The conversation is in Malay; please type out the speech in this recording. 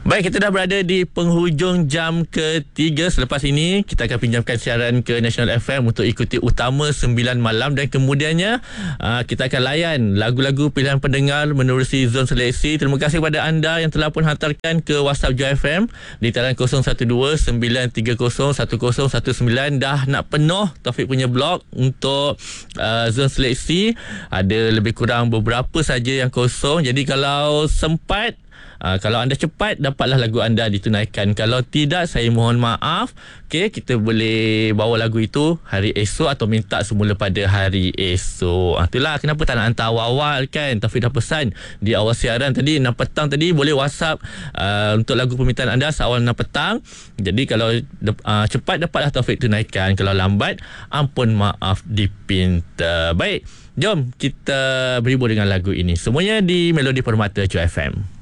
Baik, kita dah berada di penghujung jam ketiga. Selepas ini kita akan pinjamkan siaran ke National FM untuk ikuti Utama 9 Malam, dan kemudiannya kita akan layan lagu-lagu pilihan pendengar menerusi zon seleksi. Terima kasih kepada anda yang telah pun hantarkan ke WhatsApp Joy FM di talian 012-930-1019. Dah nak penuh Taufik punya blog untuk zon seleksi. Ada lebih kurang beberapa saja yang kosong. Jadi kalau sempat, kalau anda cepat, dapatlah lagu anda ditunaikan. Kalau tidak, saya mohon maaf. Okey, kita boleh bawa lagu itu hari esok atau minta semula pada hari esok. Itulah kenapa tak nak hantar awal-awal kan. Taufik dah pesan di awal siaran tadi, 6 petang tadi, boleh WhatsApp untuk lagu permintaan anda seawal 6 petang. Jadi kalau cepat, dapatlah Taufik tunaikan. Kalau lambat, ampun maaf dipinta. Baik, jom kita berhibur dengan lagu ini. Semuanya di Melodi Permata Joy FM.